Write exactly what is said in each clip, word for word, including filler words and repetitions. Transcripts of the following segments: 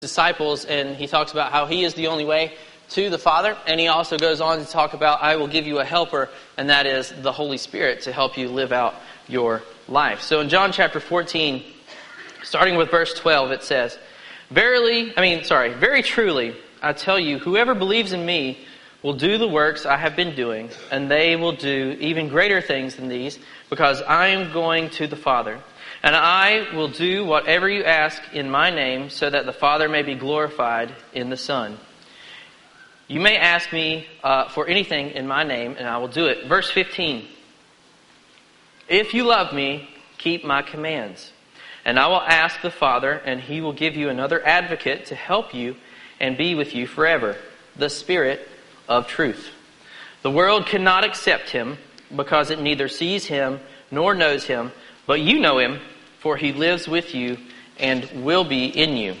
disciples, and he talks about how he is the only way to the Father, and he also goes on to talk about, I will give you a helper, and that is the Holy Spirit to help you live out your life. So in John chapter fourteen, starting with verse twelve, it says, Verily, I mean, sorry, very truly, I tell you, whoever believes in me will do the works I have been doing, and they will do even greater things than these, because I am going to the Father. And I will do whatever you ask in my name, so that the Father may be glorified in the Son. You may ask me uh, for anything in my name, and I will do it. Verse fifteen. If you love me, keep my commands. And I will ask the Father, and he will give you another advocate to help you and be with you forever, the Spirit of truth. The world cannot accept him, because it neither sees him nor knows him, but you know him, for he lives with you and will be in you.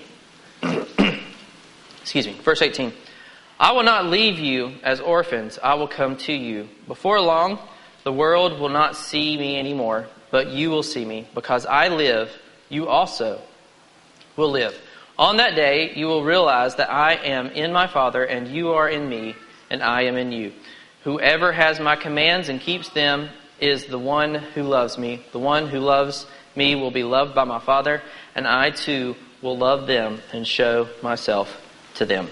Excuse me. Verse eighteen. I will not leave you as orphans. I will come to you. Before long, the world will not see me anymore, but you will see me. Because I live, you also will live. On that day, you will realize that I am in my Father, and you are in me, and I am in you. Whoever has my commands and keeps them is the one who loves me. The one who loves me will be loved by my Father, and I too will love them and show myself to them.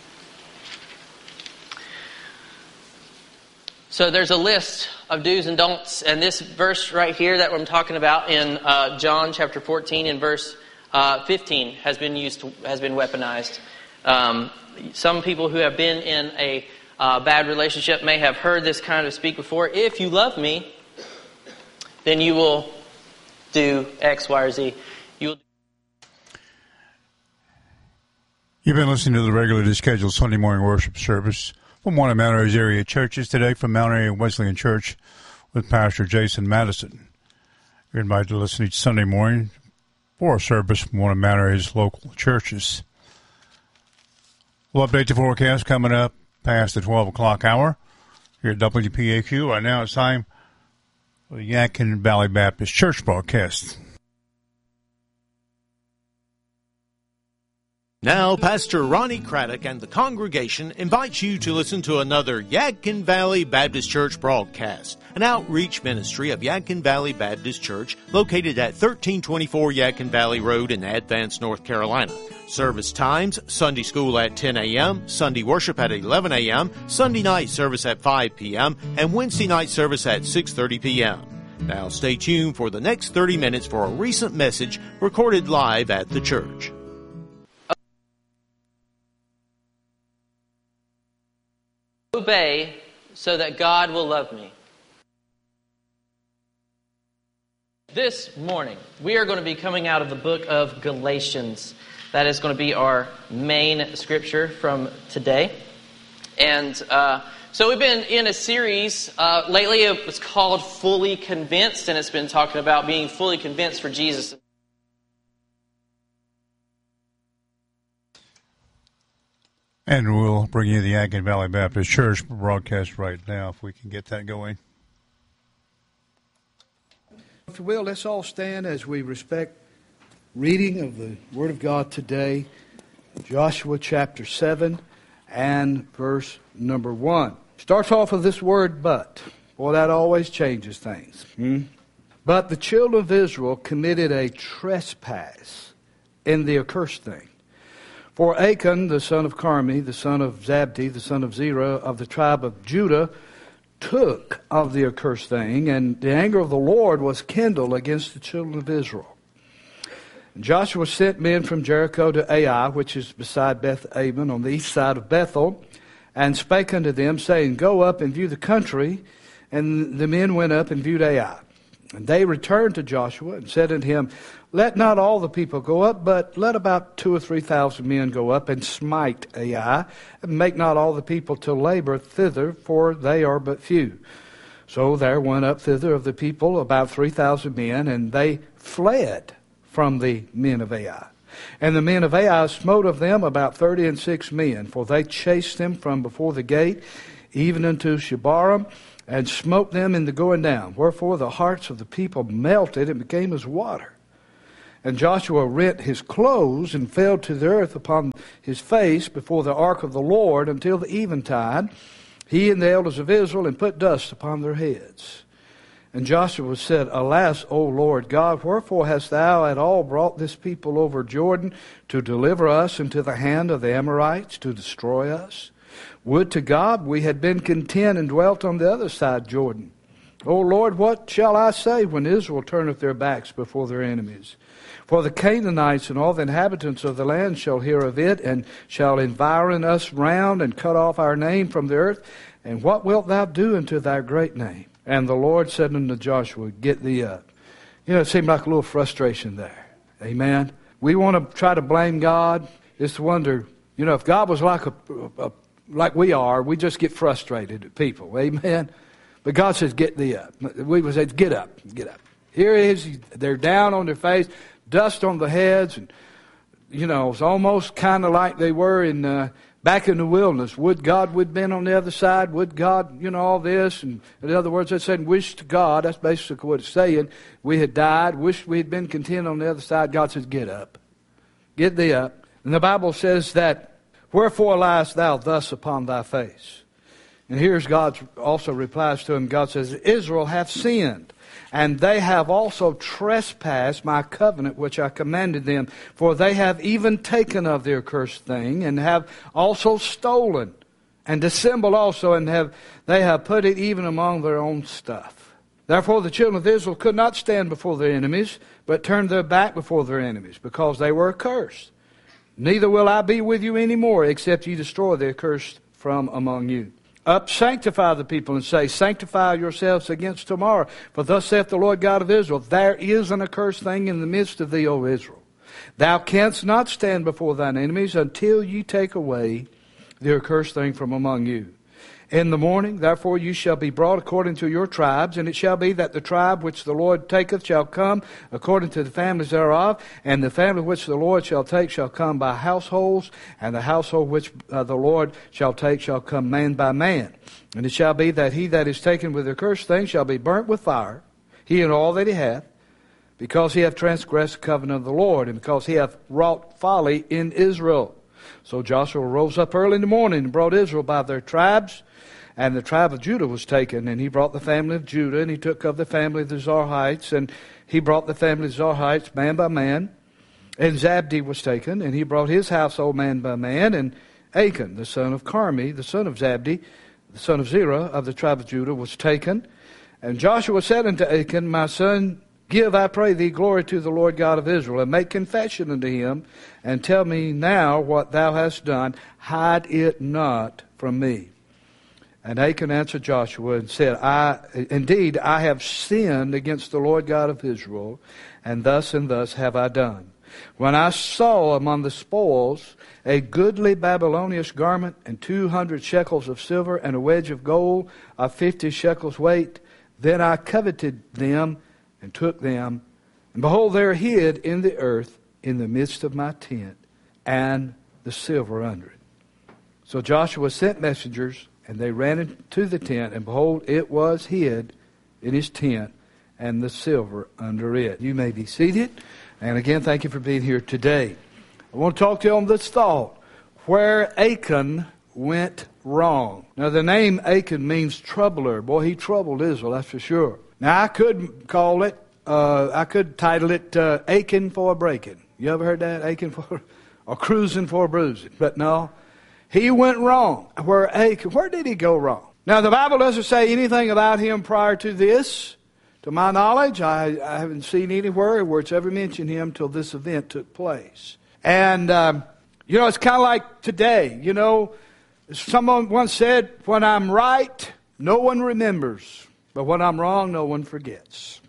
So there's a list of do's and don'ts, and this verse right here that I'm talking about in uh, John chapter fourteen and verse uh, fifteen has been used, to, has been weaponized. Um, some people who have been in a uh, bad relationship may have heard this kind of speak before. If you love me, then you will do X, Y, or Z. You'll. You've been listening to the regularly scheduled Sunday morning worship service from one of Mount Airy's area churches today, from Mount Airy Wesleyan Church with Pastor Jason Madison. You're invited to listen each Sunday morning for a service from one of Mount Airy's local churches. We'll update the forecast coming up past the twelve o'clock hour here at W P A Q. Right now it's time for the Yadkin Valley Baptist Church broadcast. Now, Pastor Ronnie Craddock and the congregation invite you to listen to another Yadkin Valley Baptist Church broadcast, an outreach ministry of Yadkin Valley Baptist Church located at thirteen twenty-four Yadkin Valley Road in Advance, North Carolina. Service times, Sunday school at ten a.m., Sunday worship at eleven a.m., Sunday night service at five p.m., and Wednesday night service at six thirty p.m. Now stay tuned for the next thirty minutes for a recent message recorded live at the church. Obey so that God will love me. This morning, we are going to be coming out of the book of Galatians. That is going to be our main scripture from today. And uh, so we've been in a series. Uh, lately, it was called Fully Convinced, and it's been talking about being fully convinced for Jesus. And we'll bring you the Yadkin Valley Baptist Church broadcast right now, if we can get that going. If you will, let's all stand as we respect reading of the Word of God today, Joshua chapter seven and verse number one. Starts off with this word, but. Boy, that always changes things. Hmm? But the children of Israel committed a trespass in the accursed thing. For Achan, the son of Carmi, the son of Zabdi, the son of Zerah, of the tribe of Judah, took of the accursed thing, and the anger of the Lord was kindled against the children of Israel. And Joshua sent men from Jericho to Ai, which is beside Beth-aven, on the east side of Bethel, and spake unto them, saying, Go up and view the country. And the men went up and viewed Ai. And they returned to Joshua and said unto him, Let not all the people go up, but let about two or three thousand men go up and smite Ai, and make not all the people to labor thither, for they are but few. So there went up thither of the people about three thousand men, and they fled from the men of Ai. And the men of Ai smote of them about thirty and six men, for they chased them from before the gate, even unto Shebarim, and smote them in the going down. Wherefore the hearts of the people melted and became as water. And Joshua rent his clothes and fell to the earth upon his face before the ark of the Lord until the eventide, he and the elders of Israel, and put dust upon their heads. And Joshua said, Alas, O Lord God, wherefore hast thou at all brought this people over Jordan to deliver us into the hand of the Amorites, to destroy us? Would to God we had been content and dwelt on the other side Jordan. O Lord, what shall I say when Israel turneth their backs before their enemies? For the Canaanites and all the inhabitants of the land shall hear of it, and shall environ us round, and cut off our name from the earth. And what wilt thou do unto thy great name? And the Lord said unto Joshua, Get thee up. You know, it seemed like a little frustration there. Amen. We want to try to blame God. Just wonder, you know, if God was like a, a like we are, we just get frustrated at people. Amen. But God says, Get thee up. We would say, Get up, get up. Here it is. They're down on their face, dust on the heads, and you know, it's almost kind of like they were in. Uh, Back in the wilderness, would God we'd been on the other side? Would God, you know, all this? And in other words, it's saying, wish to God. That's basically what it's saying. We had died. Wish we had been content on the other side. God says, get up. Get thee up. And the Bible says that, wherefore liest thou thus upon thy face? And here's God also replies to him. God says, Israel hath sinned, and they have also trespassed my covenant which I commanded them. For they have even taken of the accursed thing, and have also stolen, and dissembled also, and have they have put it even among their own stuff. Therefore the children of Israel could not stand before their enemies, but turned their back before their enemies, because they were accursed. Neither will I be with you any more, except ye destroy the accursed from among you. Up, sanctify the people, and say, Sanctify yourselves against tomorrow. For thus saith the Lord God of Israel, There is an accursed thing in the midst of thee, O Israel. Thou canst not stand before thine enemies until ye take away the accursed thing from among you. In the morning, therefore, you shall be brought according to your tribes, and it shall be that the tribe which the Lord taketh shall come according to the families thereof, and the family which the Lord shall take shall come by households, and the household which uh, the Lord shall take shall come man by man. And it shall be that he that is taken with the accursed thing shall be burnt with fire, he and all that he hath, because he hath transgressed the covenant of the Lord, and because he hath wrought folly in Israel. So Joshua rose up early in the morning and brought Israel by their tribes. And the tribe of Judah was taken, and he brought the family of Judah, and he took of the family of the Zarhites, and he brought the family of the Zarhites man by man. And Zabdi was taken, and he brought his household man by man. And Achan, the son of Carmi, the son of Zabdi, the son of Zerah of the tribe of Judah, was taken. And Joshua said unto Achan, My son, give, I pray thee, glory to the Lord God of Israel, and make confession unto him, and tell me now what thou hast done. Hide it not from me. And Achan answered Joshua and said, I, Indeed, I have sinned against the Lord God of Israel, and thus and thus have I done. When I saw among the spoils a goodly Babylonish garment, and two hundred shekels of silver, and a wedge of gold of fifty shekels weight, then I coveted them, and took them. And behold, they are hid in the earth in the midst of my tent, and the silver under it. So Joshua sent messengers, and they ran into the tent, and behold, it was hid in his tent, and the silver under it. You may be seated. And again, thank you for being here today. I want to talk to you on this thought, where Achan went wrong. Now, the name Achan means troubler. Boy, he troubled Israel, that's for sure. Now, I could call it, uh, I could title it uh, Achan for a breaking. You ever heard that? Achan for, or cruising for a bruising. But no. He went wrong. Where Achan, where did he go wrong? Now, the Bible doesn't say anything about him prior to this. To my knowledge, I, I haven't seen anywhere where it's ever mentioned him till this event took place. And, um, you know, it's kind of like today. You know, someone once said, when I'm right, no one remembers. But when I'm wrong, no one forgets.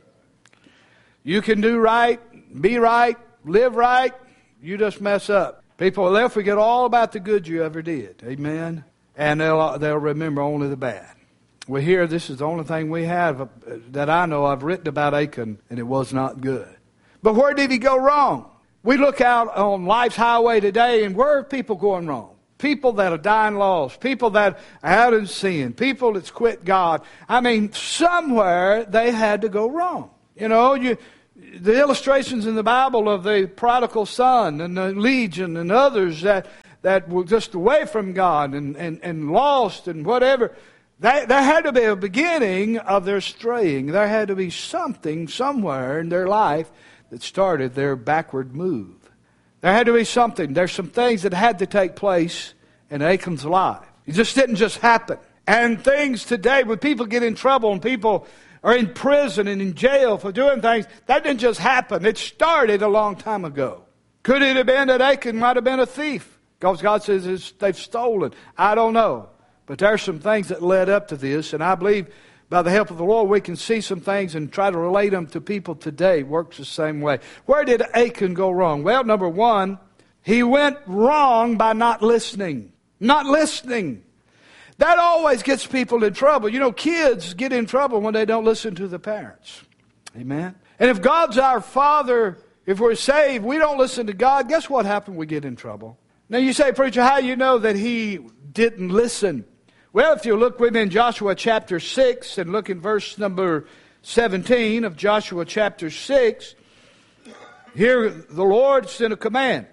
You can do right, be right, live right. You just mess up. People, they'll forget all about the good you ever did. Amen. And they'll, they'll remember only the bad. Well, here, this is the only thing we have that I know. I've written about Achan, and it was not good. But where did he go wrong? We look out on life's highway today, and where are people going wrong? People that are dying lost. People that are out in sin. People that's quit God. I mean, somewhere they had to go wrong. You know, you the illustrations in the Bible of the prodigal son and the legion and others that, that were just away from God and, and, and lost and whatever, they, there had to be a beginning of their straying. There had to be something somewhere in their life that started their backward move. There had to be something. There's some things that had to take place in Achan's life. It just didn't just happen. And things today, when people get in trouble and people are in prison and in jail for doing things, that didn't just happen. It started a long time ago. Could it have been that Achan might have been a thief? Because God says it's, they've stolen. I don't know. But there's some things that led up to this, and I believe by the help of the Lord we can see some things and try to relate them to people today. It works the same way. Where did Achan go wrong? Well, number one, he went wrong by not listening. Not listening. That always gets people in trouble. You know, kids get in trouble when they don't listen to the parents. Amen? And if God's our Father, if we're saved, we don't listen to God, guess what happened? We get in trouble. Now you say, preacher, how do you know that he didn't listen? Well, if you look with me in Joshua chapter six and look in verse number seventeen of Joshua chapter six, here the Lord sent a command.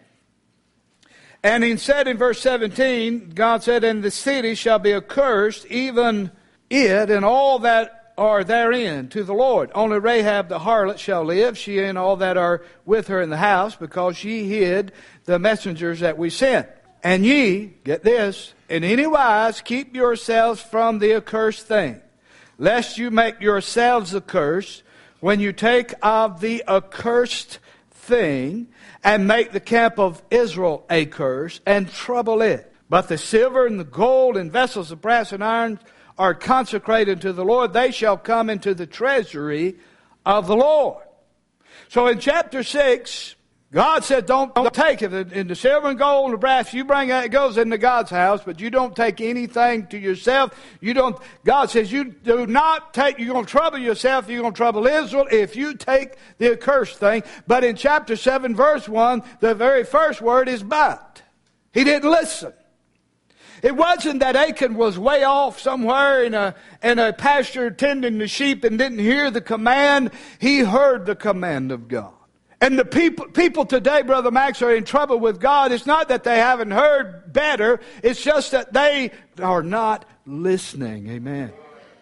And he said in verse seventeen, God said, and the city shall be accursed, even it and all that are therein, to the Lord. Only Rahab the harlot shall live, she and all that are with her in the house, because she hid the messengers that we sent. And ye, get this, in any wise keep yourselves from the accursed thing, lest you make yourselves accursed when you take of the accursed thing, and make the camp of Israel a curse, and trouble it. But the silver and the gold and vessels of brass and iron are consecrated to the Lord. They shall come into the treasury of the Lord. So in chapter six, God said, don't, don't take it. In the silver and gold and the brass, you bring that, it goes into God's house, but you don't take anything to yourself. You don't, God says, you do not take, you're going to trouble yourself, you're going to trouble Israel if you take the accursed thing. But in chapter seven, verse one, the very first word is but. He didn't listen. It wasn't that Achan was way off somewhere in a, in a pasture tending the sheep and didn't hear the command. He heard the command of God. And the people, people today, Brother Max, are in trouble with God. It's not that they haven't heard better. It's just that they are not listening. Amen.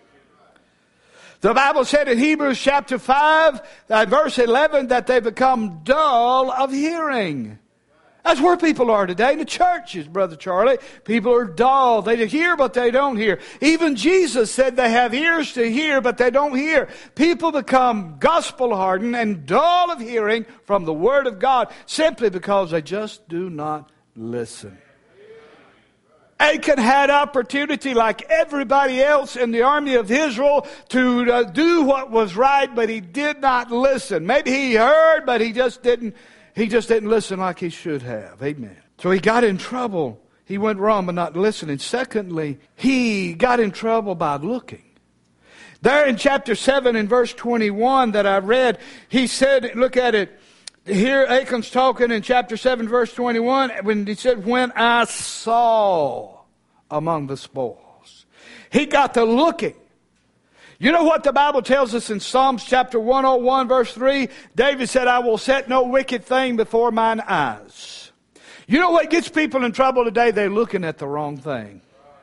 The Bible said in Hebrews chapter five, verse eleven, that they become dull of hearing. That's where people are today in the churches, Brother Charlie. People are dull. They hear, but they don't hear. Even Jesus said they have ears to hear, but they don't hear. People become gospel-hardened and dull of hearing from the Word of God simply because they just do not listen. Achan had opportunity like everybody else in the army of Israel to uh, do what was right, but he did not listen. Maybe he heard, but he just didn't He just didn't listen like he should have. Amen. So he got in trouble. He went wrong by not listening. Secondly, he got in trouble by looking. There in chapter seven in verse twenty-one that I read, he said, look at it. Here Achan's talking in chapter seven verse twenty-one when he said, when I saw among the spoils. He got to looking. You know what the Bible tells us in Psalms chapter one oh one verse three? David said, I will set no wicked thing before mine eyes. You know what gets people in trouble today? They're looking at the wrong thing.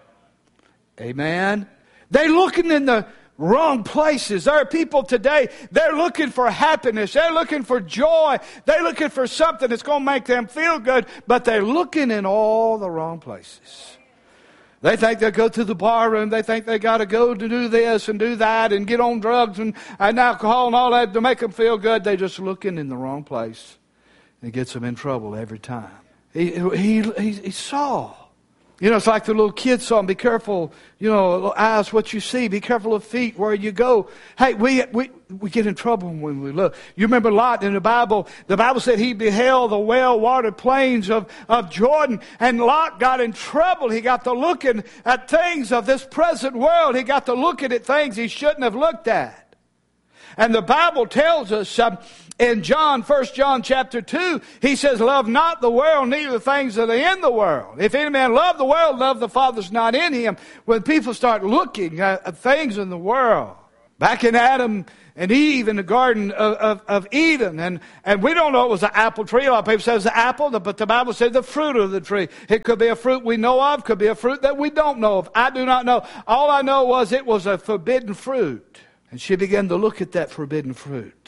Amen. They're looking in the wrong places. There are people today, they're looking for happiness. They're looking for joy. They're looking for something that's going to make them feel good, but they're looking in all the wrong places. They think they'll go to the bar room. They think they got to go to do this and do that and get on drugs and, and alcohol and all that to make them feel good. They're just looking in the wrong place. It gets them in trouble every time. He, he, he, he saw. You know, it's like the little kid song, be careful, you know, eyes what you see, be careful of feet where you go. Hey, we, we, we get in trouble when we look. You remember Lot in the Bible, the Bible said he beheld the well-watered plains of, of Jordan, and Lot got in trouble. He got to looking at things of this present world. He got to looking at things he shouldn't have looked at. And the Bible tells us um, in John, First John chapter two, he says, love not the world, neither the things that are in the world. If any man love the world, love the Father's not in him. When people start looking at, at things in the world, Back in Adam and Eve in the Garden of, of, of Eden. And, and we don't know it was an apple tree. A lot of people say it's an apple, but the Bible says the fruit of the tree. It could be a fruit we know of, could be a fruit that we don't know of. I do not know. All I know was it was a forbidden fruit. And she began to look at that forbidden fruit.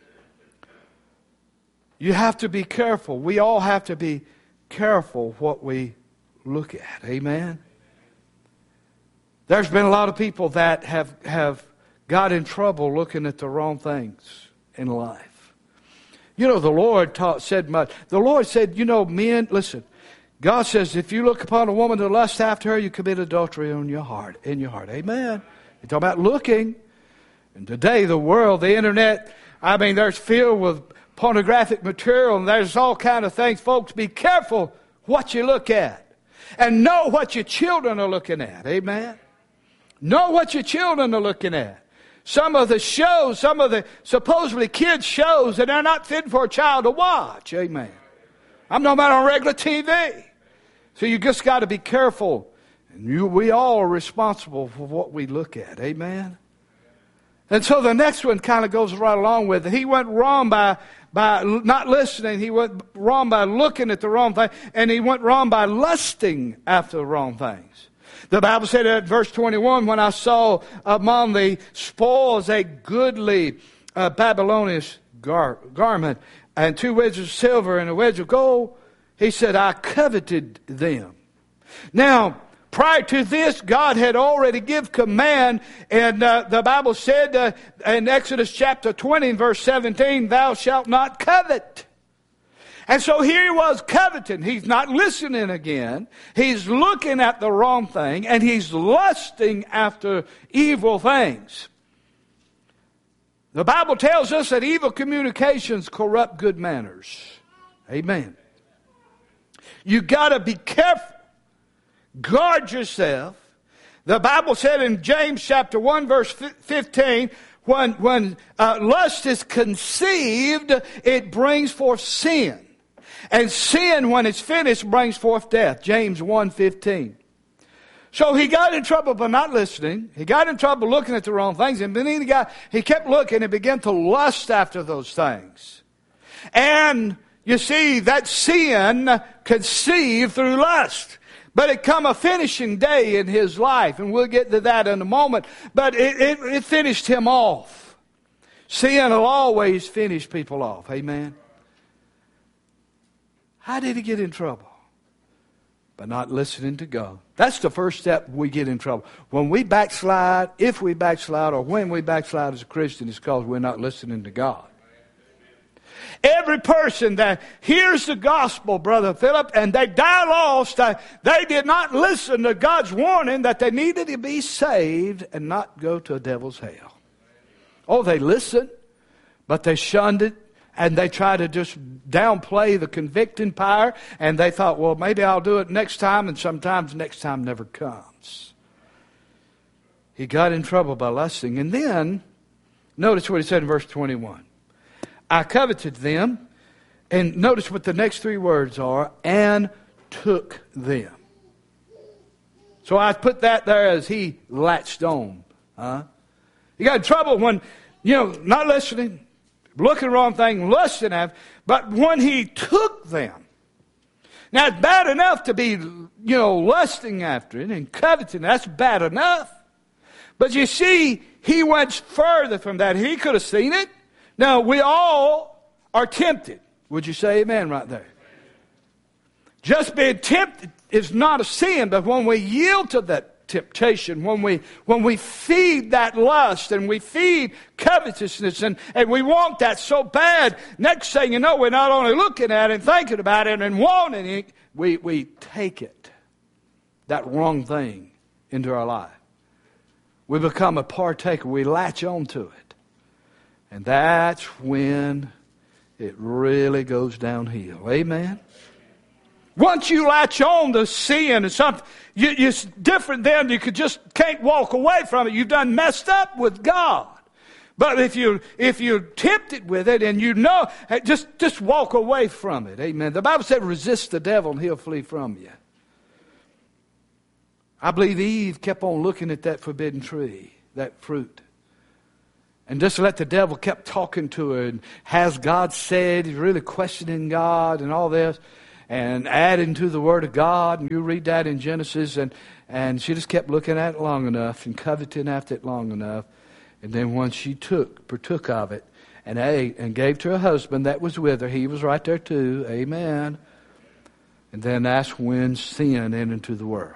You have to be careful. We all have to be careful what we look at. Amen? There's been a lot of people that have, have got in trouble looking at the wrong things in life. You know, the Lord taught, said much. The Lord said, you know, men, listen, God says if you look upon a woman to lust after her, you commit adultery in your heart. In your heart. Amen? You're talking about looking. And today, the world, the internet, I mean, there's filled with pornographic material, and there's all kind of things. Folks, be careful what you look at. And know what your children are looking at. Amen? Know what your children are looking at. Some of the shows, some of the supposedly kids' shows, that they're not fit for a child to watch. Amen. I'm talking about on regular T V. So you just got to be careful. And you, we all are responsible for what we look at. Amen? And so the next one kind of goes right along with it. He went wrong by, by not listening. He went wrong by looking at the wrong thing. And he went wrong by lusting after the wrong things. The Bible said at verse twenty-one, when I saw among the spoils a goodly uh, Babylonian gar- garment and two wedges of silver and a wedge of gold, he said, I coveted them. Now, prior to this, God had already given command, and uh, the Bible said uh, in Exodus chapter twenty, verse seventeen, thou shalt not covet. And so here he was coveting. He's not listening again. He's looking at the wrong thing, and he's lusting after evil things. The Bible tells us that evil communications corrupt good manners. Amen. You got to be careful. Guard yourself. The Bible said in James chapter one, verse fifteen, when, when uh, lust is conceived, it brings forth sin. And sin, when it's finished, brings forth death. James one fifteen. So he got in trouble by not listening. He got in trouble looking at the wrong things. And then he, got, he kept looking and began to lust after those things. And you see, that sin conceived through lust. But it come a finishing day in his life. And we'll get to that in a moment. But it, it, it finished him off. Sin will always finish people off. Amen. How did he get in trouble? By not listening to God. That's the first step we get in trouble. When we backslide, if we backslide, or when we backslide as a Christian, it's because we're not listening to God. Every person that hears the gospel, Brother Philip, and they die lost, uh, they did not listen to God's warning that they needed to be saved and not go to a devil's hell. Oh, they listened, but they shunned it. And they tried to just downplay the convicting power. And they thought, well, maybe I'll do it next time. And sometimes next time never comes. He got in trouble by lusting. And then, notice what he said in verse twenty-one. I coveted them. And notice what the next three words are. And took them. So I put that there as he latched on. Huh? He got in trouble when, you know, not listening. Looking at the wrong thing, lusting after, but when he took them. Now, it's bad enough to be, you know, lusting after it and coveting. That's bad enough. But you see, he went further from that. He could have seen it. Now, we all are tempted. Would you say amen right there? Just being tempted is not a sin, but when we yield to that temptation, when we when we feed that lust and we feed covetousness and, and we want that so bad, next thing you know, we're not only looking at it and thinking about it and wanting it, we, we take it, that wrong thing, into our life. We become a partaker. We latch on to it. And that's when it really goes downhill. Amen? Once you latch on to sin and something, you, it's different then. You could just can't walk away from it. You've done messed up with God. But if you if you're tempted with it and you know, just just walk away from it. Amen. The Bible said, resist the devil and he'll flee from you. I believe Eve kept on looking at that forbidden tree, that fruit. And just let the devil kept talking to her. And has God said? He's really questioning God and all this. And adding to the Word of God. And you read that in Genesis. And, and she just kept looking at it long enough and coveting after it long enough. And then once she took, partook of it and ate and gave to her husband that was with her. He was right there too. Amen. And then that's when sin entered into the world.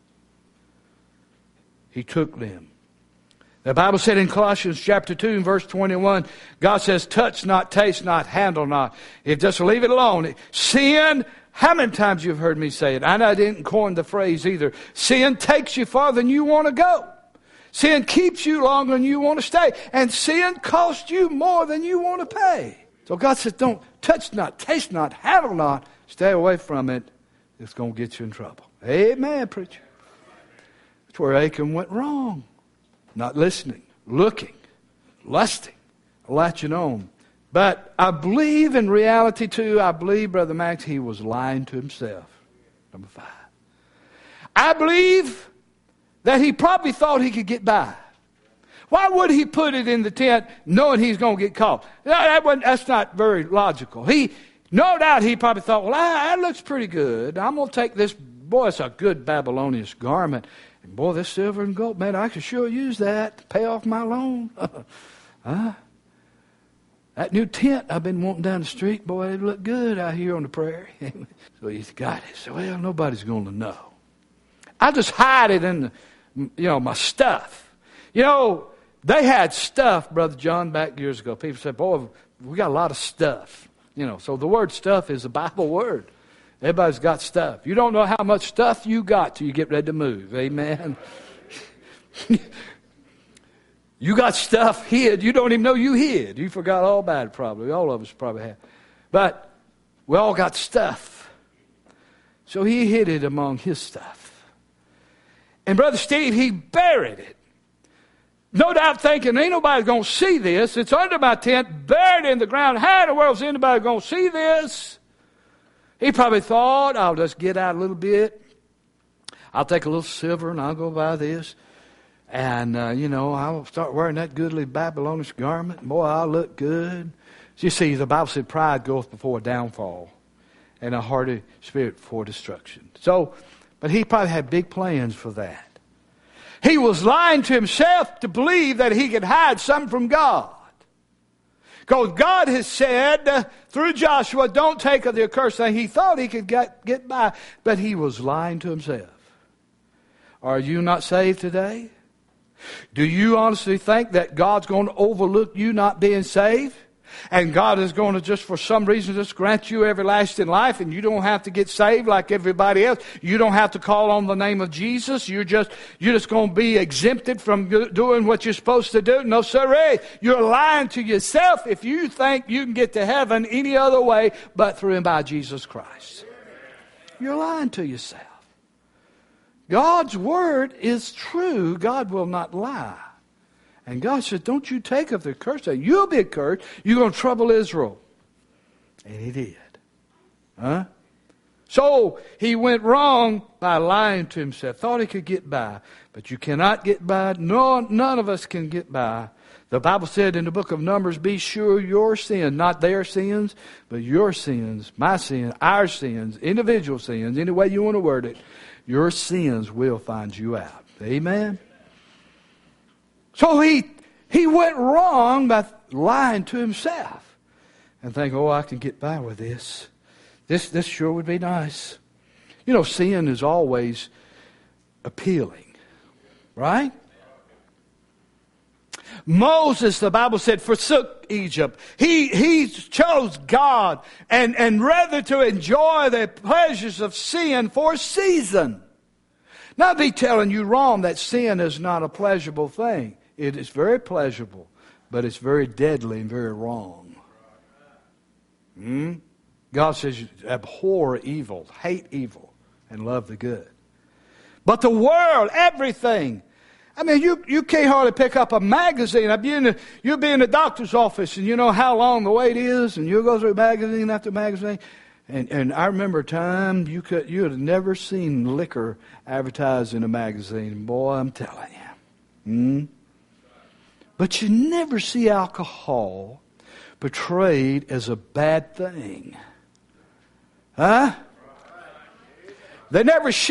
He took them. The Bible said in Colossians chapter two and verse twenty-one, God says, touch not, taste not, handle not. If just leave it alone. Sin, how many times you've heard me say it? I know I didn't coin the phrase either. Sin takes you farther than you want to go. Sin keeps you longer than you want to stay. And sin costs you more than you want to pay. So God says, don't touch not, taste not, handle not. Stay away from it. It's going to get you in trouble. Amen, preacher. That's where Achan went wrong. Not listening, looking, lusting, latching on. But I believe in reality too, I believe, Brother Max, he was lying to himself. Number five. I believe that he probably thought he could get by. Why would he put it in the tent knowing he's going to get caught? That wasn't, that's not very logical. He, no doubt he probably thought, well, that looks pretty good. I'm going to take this, boy, it's a good Babylonian garment. And boy, this silver and gold, man, I could sure use that to pay off my loan. huh? That new tent I've been wanting down the street, boy, it look good out here on the prairie. So he's got it. So, well, nobody's going to know. I just hide it in the, you know, my stuff. You know, they had stuff, Brother John, back years ago. People said, boy, we got a lot of stuff. You know, so the word stuff is a Bible word. Everybody's got stuff. You don't know how much stuff you got till you get ready to move. Amen. You got stuff hid. You don't even know you hid. You forgot all about it probably. All of us probably have. But we all got stuff. So he hid it among his stuff. And Brother Steve, he buried it. No doubt thinking, ain't nobody going to see this. It's under my tent, buried in the ground. How in the world is anybody going to see this? He probably thought, I'll just get out a little bit. I'll take a little silver and I'll go buy this. And, uh, you know, I'll start wearing that goodly Babylonish garment. Boy, I'll look good. So you see, the Bible said pride goeth before a downfall and a haughty spirit before destruction. So, but he probably had big plans for that. He was lying to himself to believe that he could hide something from God. Because God has said uh, through Joshua, don't take of the accursed thing. He thought he could get, get by, but he was lying to himself. Are you not saved today? Do you honestly think that God's going to overlook you not being saved? And God is going to just for some reason just grant you everlasting life and you don't have to get saved like everybody else. You don't have to call on the name of Jesus. You're just, you're just going to be exempted from doing what you're supposed to do. No, sir. You're lying to yourself if you think you can get to heaven any other way but through and by Jesus Christ. You're lying to yourself. God's word is true. God will not lie. And God said, don't you take of the curse. You'll be cursed. You're going to trouble Israel. And he did. Huh? So he went wrong by lying to himself. Thought he could get by. But you cannot get by. No, none of us can get by. The Bible said in the book of Numbers, be sure your sin, not their sins, but your sins, my sins, our sins, individual sins, any way you want to word it, your sins will find you out. Amen? So he he went wrong by lying to himself and thinking, oh, I can get by with this. This this sure would be nice. You know, sin is always appealing, right? Moses, the Bible said, forsook Egypt. He he chose God and, and rather to enjoy the pleasures of sin for a season. Not be telling you wrong that sin is not a pleasurable thing. It is very pleasurable, but it's very deadly and very wrong. Hmm? God says, abhor evil, hate evil, and love the good. But the world, everything. I mean, you, you can't hardly pick up a magazine. I'll be in the, you'll be in the doctor's office, and you know how long the wait is, and you'll go through magazine after magazine. And, and I remember a time you could you had never seen liquor advertised in a magazine. Boy, I'm telling you. Hmm? But you never see alcohol portrayed as a bad thing. Huh? They never show